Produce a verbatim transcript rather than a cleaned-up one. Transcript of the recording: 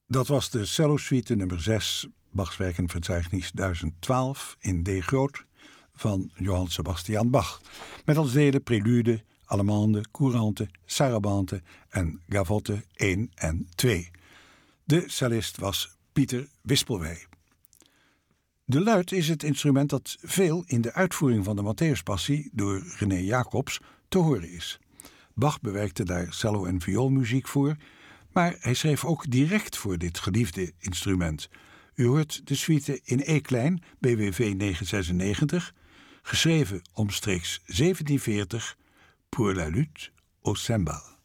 Dat was de cello-suite nummer zes, Bachs Werkenverzeichnis duizend twaalf in D groot van Johann Sebastian Bach. Met als delen prelude, allemande, courante, sarabande en gavotte één en twee. De cellist was Pieter Wispelwey. De luit is het instrument dat veel in de uitvoering van de Matthäuspassie door René Jacobs te horen is. Bach bewerkte daar cello- en vioolmuziek voor, maar hij schreef ook direct voor dit geliefde instrument. U hoort de suite in E-klein, B W V negenhonderdzesennegentig, geschreven omstreeks zeventienveertig, pour la lutte au cembalo.